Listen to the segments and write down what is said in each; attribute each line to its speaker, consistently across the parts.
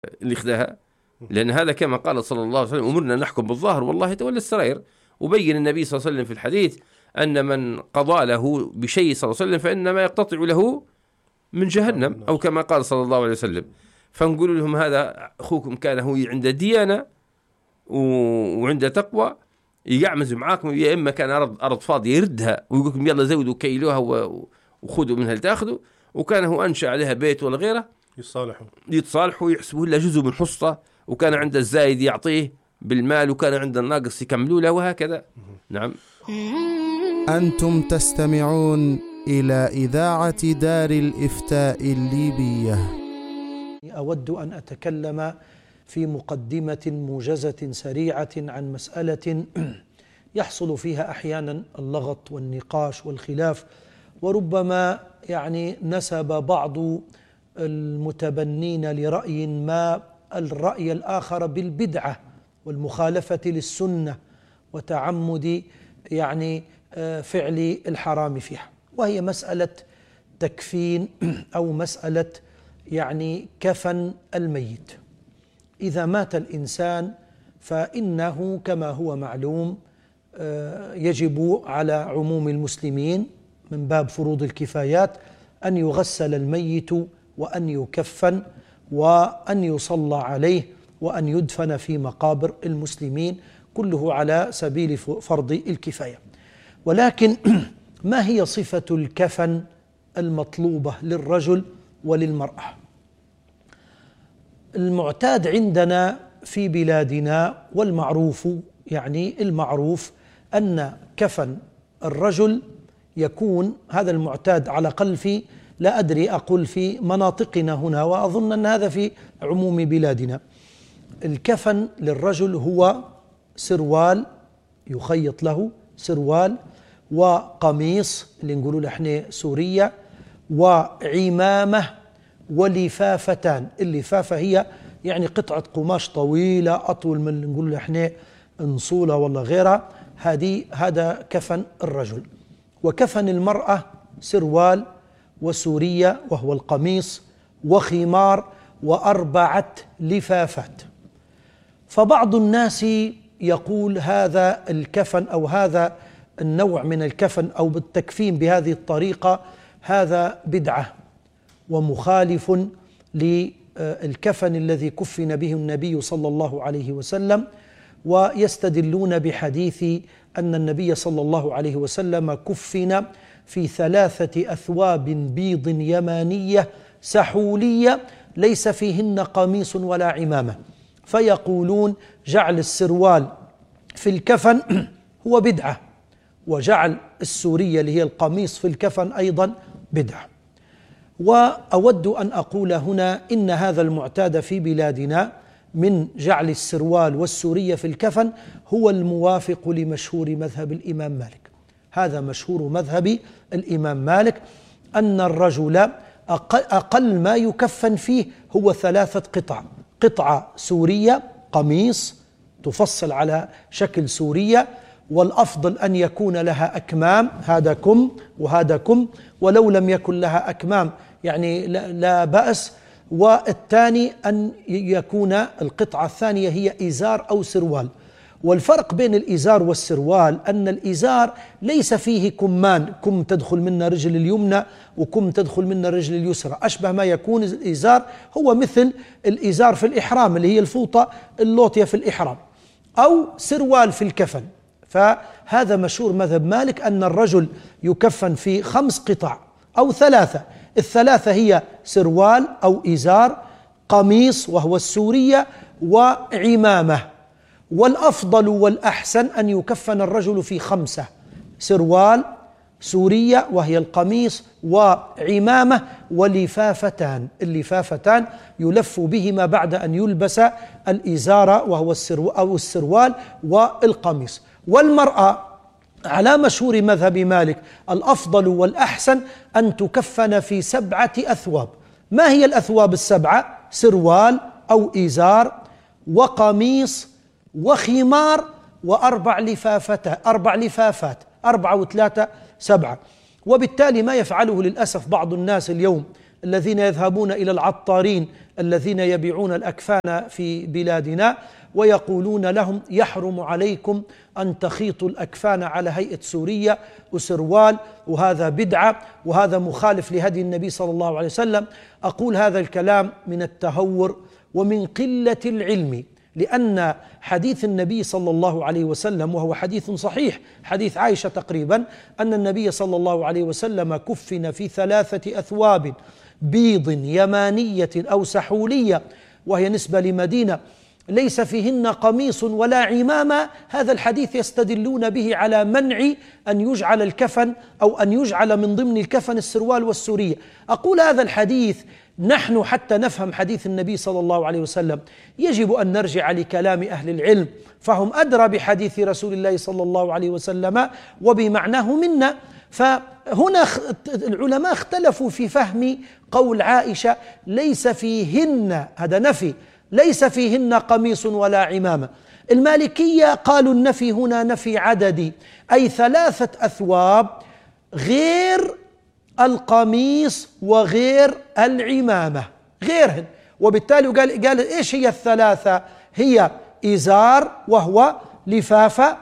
Speaker 1: اللي خذاها، لأن هذا كما قال صلى الله عليه وسلم أمرنا نحكم بالظاهر والله يتولى السرائر. وبين النبي صلى الله عليه وسلم في الحديث أن من قضى له بشيء صلى الله عليه وسلم فإنما يقتطع له من جهنم، أو كما قال صلى الله عليه وسلم. فنقول لهم هذا أخوكم كان هو عنده ديانة وعنده تقوى يقعمز معاكم، يا إما كان أرض فاضية يردها ويقول لكم يلا زودوا كيلوها وخذوا منها لتأخذوا، وكان هو أنشأ عليها بيت ولا غيره يتصالحوا ويحسبوا له جزء من حصته، وكان عنده الزايد يعطيه بالمال، وكان عنده الناقص يكملوا له، وهكذا. نعم.
Speaker 2: أنتم تستمعون إلى إذاعة دار الإفتاء الليبية.
Speaker 3: أود أن أتكلم في مقدمة موجزة سريعة عن مسألة يحصل فيها أحيانا اللغط والنقاش والخلاف، وربما نسب بعض المتبنين لرأي ما الرأي الآخر بالبدعة والمخالفة للسنة وتعمد فعل الحرام فيها، وهي مسألة تكفين أو مسألة كفن الميت. إذا مات الإنسان فإنه كما هو معلوم يجب على عموم المسلمين من باب فروض الكفايات أن يغسل الميت وأن يكفن وأن يصلى عليه وأن يدفن في مقابر المسلمين، كله على سبيل فرض الكفاية. ولكن ما هي صفة الكفن المطلوبة للرجل وللمرأة؟ المعتاد عندنا في بلادنا والمعروف المعروف أن كفن الرجل يكون، هذا المعتاد على الأقل في، لا أدري أقول في مناطقنا هنا، وأظن أن هذا في عموم بلادنا. الكفن للرجل هو سروال يخيط له سروال، وقميص اللي نقولوا احنا سورية، وعمامة، ولفافتان. اللفافة هي قطعة قماش طويلة أطول من اللي نقول احنا انصولة ولا غيرها، هذا كفن الرجل. وكفن المرأة سروال وسورية وهو القميص وخمار و4 لفافات. فبعض الناس يقول هذا الكفن أو هذا النوع من الكفن أو بالتكفين بهذه الطريقة هذا بدعة ومخالف للكفن الذي كفن به النبي صلى الله عليه وسلم، ويستدلون بحديث أن النبي صلى الله عليه وسلم كفن في 3 أثواب بيض يمانية سحولية ليس فيهن قميص ولا عمامة. فيقولون جعل السروال في الكفن هو بدعة، وجعل السورية اللي هي القميص في الكفن أيضا بدعة. وأود أن أقول هنا إن هذا المعتاد في بلادنا من جعل السروال والسورية في الكفن هو الموافق لمشهور مذهب الإمام مالك. هذا مشهور مذهب الإمام مالك أن الرجل أقل ما يكفن فيه هو 3 قطع: قطعة سورية قميص تفصل على شكل سورية، والأفضل أن يكون لها أكمام، هذا كم وهذا كم، ولو لم يكن لها أكمام لا بأس. والثاني أن يكون القطعة الثانية هي إزار أو سروال. والفرق بين الإزار والسروال أن الإزار ليس فيه كمان، كم تدخل منا رجل اليمنى وكم تدخل منا رجل اليسرى، أشبه ما يكون الإزار هو مثل الإزار في الإحرام اللي هي الفوطة اللوطية في الإحرام، أو سروال في الكفن. فهذا مشهور مذهب مالك أن الرجل يكفن في 5 قطع أو 3. ال3 هي سروال أو إزار، قميص وهو السورية، وعمامة. والأفضل والأحسن أن يكفن الرجل في 5: سروال، سورية وهي القميص، وعمامة، ولفافتان. اللفافتان يلف بهما بعد أن يلبس الإزار وهو السروال والقميص. والمرأة على مشهور مذهب مالك الأفضل والأحسن أن تكفن في 7 أثواب. ما هي الأثواب ال7؟ سروال أو إزار وقميص وخمار و4 لفافات، 4 و3 7. وبالتالي ما يفعله للأسف بعض الناس اليوم الذين يذهبون إلى العطارين الذين يبيعون الأكفان في بلادنا ويقولون لهم يحرم عليكم أن تخيطوا الأكفان على هيئة سورية وسروال، وهذا بدعة وهذا مخالف لهدي النبي صلى الله عليه وسلم. أقول هذا الكلام من التهور ومن قلة العلم، لأن حديث النبي صلى الله عليه وسلم وهو حديث صحيح، حديث عائشة تقريبا، أن النبي صلى الله عليه وسلم كفن في 3 أثواب بيض يمانية أو سحولية، وهي نسبة لمدينة، ليس فيهن قميص ولا عمامة. هذا الحديث يستدلون به على منع أن يجعل الكفن أو أن يجعل من ضمن الكفن السروال والسورية. أقول هذا الحديث نحن حتى نفهم حديث النبي صلى الله عليه وسلم يجب أن نرجع لكلام أهل العلم، فهم أدرى بحديث رسول الله صلى الله عليه وسلم وبمعناه منا. فهنا العلماء اختلفوا في فهم قول عائشة ليس فيهن، هذا نفي، ليس فيهن قميص ولا عمامة. المالكية قالوا النفي هنا نفي عددي، أي 3 أثواب غير القميص وغير العمامة، غيرهن. وبالتالي قال إيش هي ث3؟ هي إزار وهو لفافة،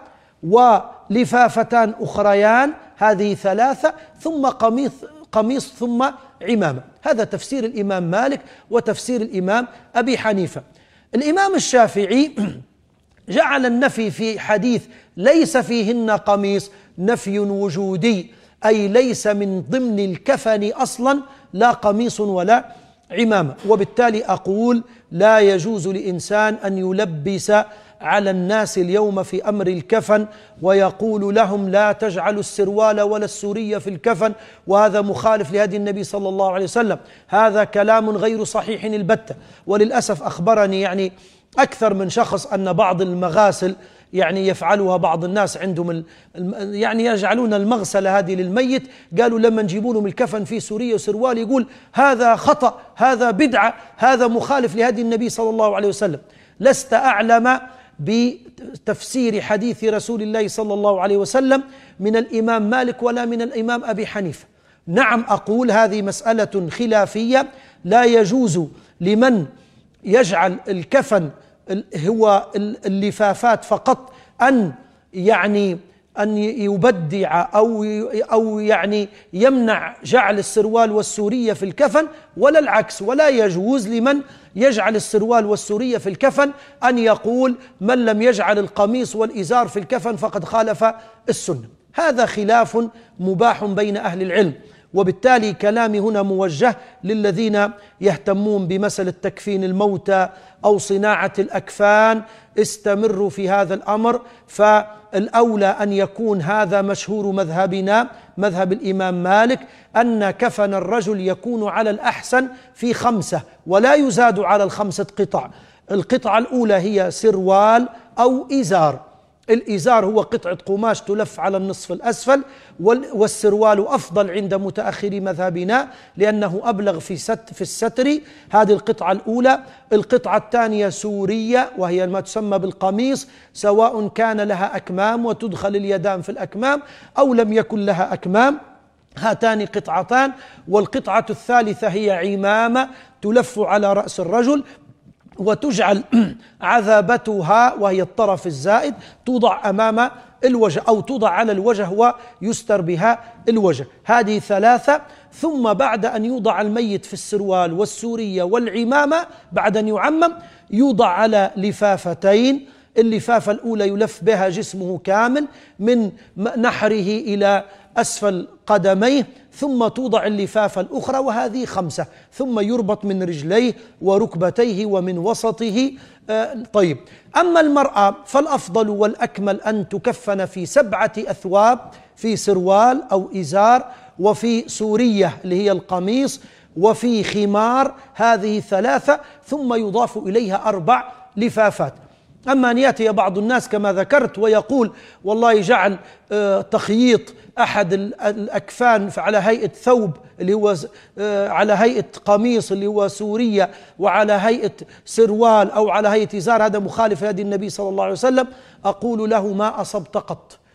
Speaker 3: ولفافتان أخريان، هذه 3، ثم قميص ثم عمامة. هذا تفسير الإمام مالك وتفسير الإمام أبي حنيفة. الإمام الشافعي جعل النفي في حديث ليس فيهن قميص نفي وجودي، أي ليس من ضمن الكفن أصلا لا قميص ولا عمامة. وبالتالي أقول لا يجوز لإنسان أن يلبس على الناس اليوم في أمر الكفن ويقول لهم لا تجعلوا السروال ولا السورية في الكفن، وهذا مخالف لهدي النبي صلى الله عليه وسلم. هذا كلام غير صحيح البتة. وللأسف أخبرني يعني أكثر من شخص أن بعض المغاسل يعني يفعلها بعض الناس عندهم يعني يجعلون المغسلة هذه للميت، قالوا لما نجيبوا لهم الكفن في سورية وسروال يقول هذا خطأ، هذا بدعة، هذا مخالف لهدي النبي صلى الله عليه وسلم. لست أعلم بتفسير حديث رسول الله صلى الله عليه وسلم من الإمام مالك ولا من الإمام أبي حنيفة. نعم أقول هذه مسألة خلافية، لا يجوز لمن يجعل الكفن هو اللفافات فقط أن يبدع أو يعني يمنع جعل السروال والسورية في الكفن، ولا العكس. ولا يجوز لمن يجعل السروال والسورية في الكفن أن يقول من لم يجعل القميص والإزار في الكفن فقد خالف السنة. هذا خلاف مباح بين أهل العلم. وبالتالي كلامي هنا موجه للذين يهتمون بمسألة تكفين الموتى أو صناعة الأكفان، استمروا في هذا الأمر. فالأولى أن يكون هذا مشهور مذهبنا، مذهب الإمام مالك، أن كفن الرجل يكون على الأحسن في 5 ولا يزاد على 5 قطع. القطعة الأولى هي سروال أو إزار. الإزار هو قطعة قماش تلف على النصف الأسفل، والسروال أفضل عند متأخر مذهبنا لأنه أبلغ في الستر. هذه القطعة الأولى. القطعة الثانية سورية وهي ما تسمى بالقميص، سواء كان لها أكمام وتدخل اليدان في الأكمام أو لم يكن لها أكمام، هاتان قطعتان. والقطعة الثالثة هي عمامة تلف على رأس الرجل وتجعل عذابتها وهي الطرف الزائد توضع أمام الوجه أو توضع على الوجه ويستر بها الوجه. هذه 3. ثم بعد أن يوضع الميت في السروال والسورية والعمامة، بعد أن يعمم، يوضع على لفافتين. اللفافة الأولى يلف بها جسمه كامل من نحره إلى أسفل قدميه، ثم توضع اللفافة الأخرى، وهذه 5. ثم يربط من رجليه وركبتيه ومن وسطه. طيب، أما المرأة فالأفضل والأكمل أن تكفن في 7 أثواب، في سروال أو إزار، وفي سورية اللي هي القميص، وفي خمار، هذه 3. ثم يضاف إليها 4 لفافات. أما أن يأتي بعض الناس كما ذكرت ويقول والله جعل تخييط أحد الأكفان على هيئة ثوب اللي هو على هيئة قميص اللي هو سورية، وعلى هيئة سروال أو على هيئة إزار، هذا مخالف هدي النبي صلى الله عليه وسلم. أقول له ما أصبت قط،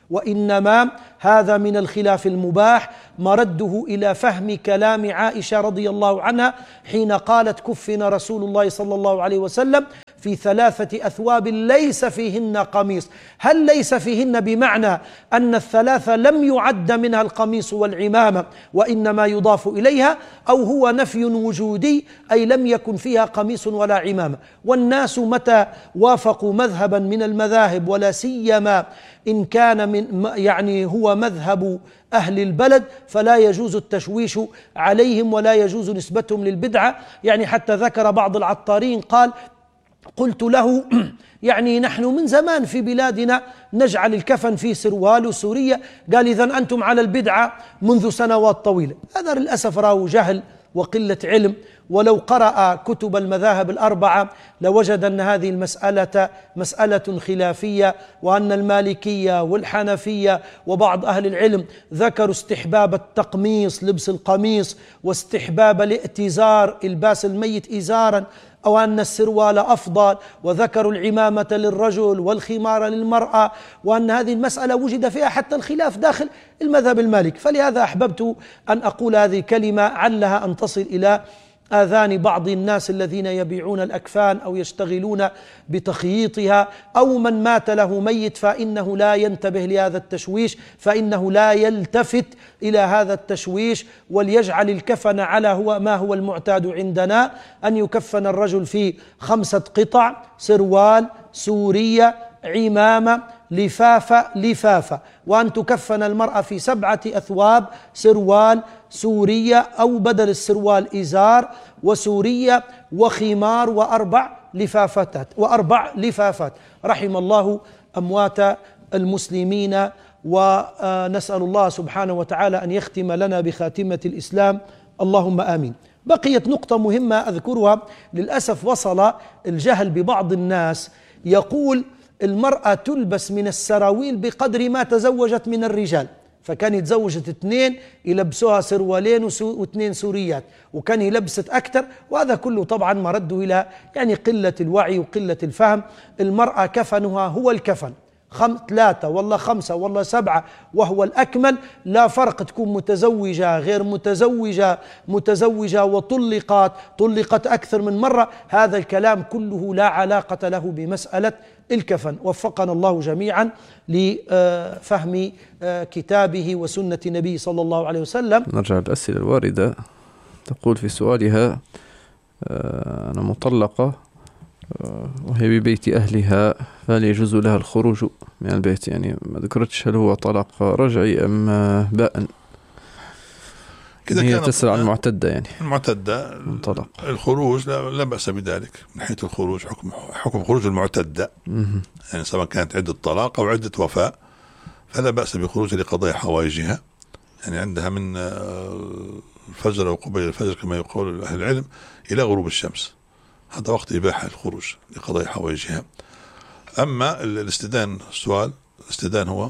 Speaker 3: وإنما هذا من الخلاف المباح مرده إلى فهم كلام عائشة رضي الله عنها حين قالت كفن رسول الله صلى الله عليه وسلم في 3 أثواب ليس فيهن قميص. هل ليس فيهن بمعنى أن الثلاثة لم يعد منها القميص والعمامة وإنما يضاف إليها، أو هو نفي وجودي أي لم يكن فيها قميص ولا عمامة؟ والناس متى وافقوا مذهبا من المذاهب ولا سيما إن كان من يعني هو مذهب أهل البلد فلا يجوز التشويش عليهم ولا يجوز نسبتهم للبدعة. يعني حتى ذكر بعض العطارين قال: قلت له يعني نحن من زمان في بلادنا نجعل الكفن في سروال وسورية. قال: إذن أنتم على البدعة منذ سنوات طويلة. هذا للأسف راه جهل وقلة علم، ولو قرأ كتب المذاهب الأربعة لوجد أن هذه المسألة مسألة خلافية، وأن المالكية والحنفية وبعض أهل العلم ذكروا استحباب التقميص لبس القميص، واستحباب الائتزار الباس الميت إزارا، أو أن السروال أفضل، وذكروا العمامة للرجل والخمار للمرأة، وأن هذه المسألة وجد فيها حتى الخلاف داخل المذهب المالكي. فلهذا أحببت أن أقول هذه الكلمة علها أن تصل إلى آذان بعض الناس الذين يبيعون الأكفان أو يشتغلون بتخييطها، أو من مات له ميت فإنه لا ينتبه لهذا التشويش، فإنه لا يلتفت إلى هذا التشويش، وليجعل الكفن على ما هو المعتاد عندنا، أن يكفن الرجل في 5 قطع: سروال، سورية، عمامة، لفافة، وأن تكفن المرأة في 7 أثواب: سروال، سورية أو بدل السروال إزار، وسورية، وخمار، وأربع لفافات. رحم الله أموات المسلمين، ونسأل الله سبحانه وتعالى أن يختم لنا بخاتمة الإسلام، اللهم آمين. بقيت نقطة مهمة أذكرها. للأسف وصل الجهل ببعض الناس يقول المرأة تلبس من السراويل بقدر ما تزوجت من الرجال، فكان يتزوجت 2 يلبسوها سروالين و2 سوريات، وكان يلبست أكثر. وهذا كله طبعا مرده إلى يعني قلة الوعي وقلة الفهم. المرأة كفنها هو الكفن، 3 والله 5 والله 7 وهو الأكمل. لا فرق تكون متزوجة غير متزوجة وطلقت أكثر من مرة. هذا الكلام كله لا علاقة له بمسألة الكفن. وفقنا الله جميعا لفهم كتابه وسنة نبي صلى الله عليه وسلم.
Speaker 4: نرجع للأسئلة الواردة. تقول في سؤالها: أنا مطلقة وهي ببيت أهلها، فهل يجوز لها الخروج من البيت؟ يعني ما ذكرتش هل هو طلاق رجعي أم بائن.
Speaker 5: كذا
Speaker 4: هي
Speaker 5: كانت
Speaker 4: تسأل عن المعتدة، يعني
Speaker 5: المعتدة
Speaker 4: طلاق
Speaker 5: الخروج لا بأس بذلك من ناحية الخروج. حكم خروج المعتدة يعني سواء كانت عدة طلاق أو عدة وفاة فلا بأس بخروج لقضاء حوائجها. يعني عندها من الفجر أو قبيل الفجر كما يقول أهل العلم إلى غروب الشمس، هذا وقت إباحة الخروج لقضاء حوائجها. أما الاستئذان، السؤال الاستئذان هو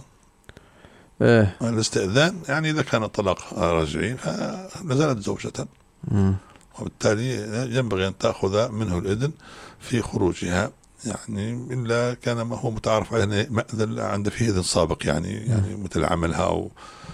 Speaker 5: الاستئذان يعني إذا كان الطلاق رجعي فنزلت زوجة، وبالتالي ينبغي أن تأخذ منه الإذن في خروجها، يعني إلا كان ما هو متعارف عليه مأذن عند فيه إذن سابق، يعني مثل عملها أو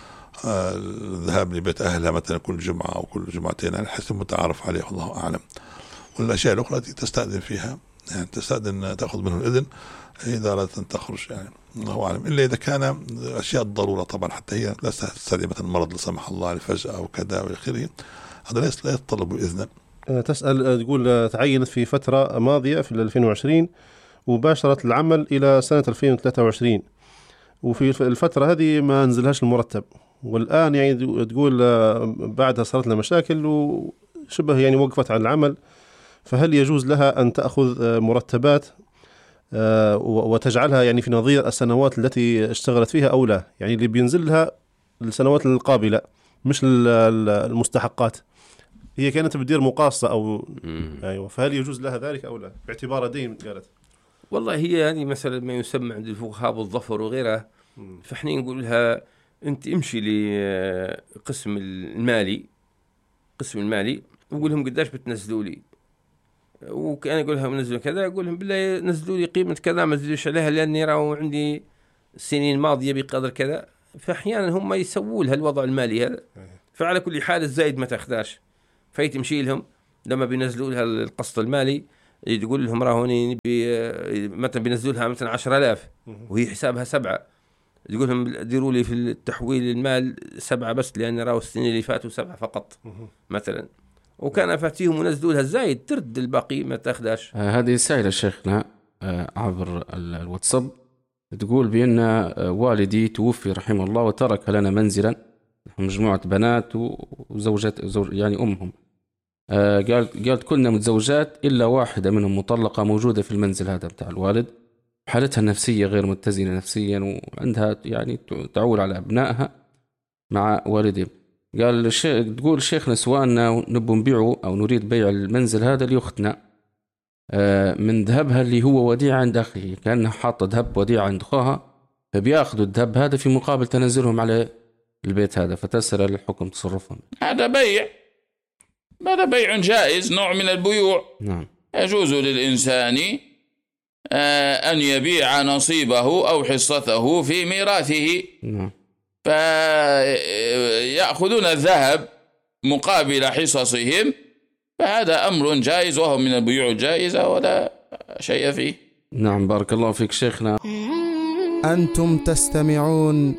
Speaker 5: الذهاب لبيت أهلها مثلا كل جمعة أو كل جمعتين على حسب متعارف عليه، الله أعلم. والأشياء الأخرى التي تستأذن فيها يعني تستأذن تأخذ منه الإذن إذا أردت أن تخرج، يعني الله أعلم، إلا إذا كان أشياء الضرورة طبعا، حتى هي لا تستدعي مثلا مرض لا سمح الله لفجأة أو كذا وآخره، هذا لا يتطلب إذنا.
Speaker 6: تسأل تقول تعينت في فترة ماضية في 2020 وباشرت العمل إلى سنة 2023، وفي الفترة هذه ما نزلهاش المرتب، والآن يعني تقول بعدها صارت لها مشاكل وشبه يعني وقفت عن العمل، فهل يجوز لها أن تأخذ مرتبات وتجعلها يعني في نظير السنوات التي اشتغلت فيها أو لا؟ يعني اللي بينزل لها السنوات القابلة مش المستحقات. هي كانت بتدير مقاصة أو أيوة، فهل يجوز لها ذلك أو لا باعتبار دين قالت؟
Speaker 1: والله هي يعني مثلا ما يسمى عند الفقهاء بالظفر وغيرها، فإحنا نقول لها أنت امشي لقسم المالي وقول لهم قداش بتنزلوا لي، وكان يقول لهم نزلوا كذا، يقول لهم بالله نزلوا لي قيمة كذا ما تزيدوش عليها لأني راهو عندي السنين الماضية بقدر كذا، فأحيانا هم يسووا لها الوضع المالي هذا. فعلى كل حال الزايد ما تاخداش، فيتمشي لهم لما بينزلوا لها القسط المالي يقول لهم راهوني مثلا بينزلوا لها مثلا 10,000 وهي حسابها 7، يقول لهم ديروا لي في التحويل المال 7 بس، لأن راهو السنين اللي فاتوا 7 فقط مثلا، وكان فاتيهم ونزلوا لها الزايد ترد الباقي ما تاخداش.
Speaker 7: هذه سائلة شيخنا عبر الواتساب، تقول بأن والدي توفي رحمه الله وترك لنا منزلا، مجموعة بنات وزوجات يعني أمهم. قالت كلنا متزوجات إلا واحدة منهم مطلقة موجودة في المنزل هذا بتاع الوالد، حالتها النفسية غير متزنة نفسيا، وعندها يعني تعول على أبنائها مع والدهم. قال تقول شيخنا سواءنا نبو نبيعه أو نريد بيع المنزل هذا لأختنا من ذهبها اللي هو وديعة عند أخيه، كأنها حاطة ذهب وديعة عند أخوها، فبيأخذوا الذهب هذا في مقابل تنزلهم على البيت هذا، فتسأل الحكم تصرفهم.
Speaker 8: هذا بيع جائز، نوع من البيوع.
Speaker 7: نعم.
Speaker 8: يجوز للإنسان أن يبيع نصيبه أو حصته في ميراثه.
Speaker 7: نعم.
Speaker 8: فيأخذون الذهب مقابل حصصهم، فهذا أمر جائز وهو من البيوع الجائزة ولا شيء فيه.
Speaker 7: نعم، بارك الله فيك شيخنا.
Speaker 2: أنتم تستمعون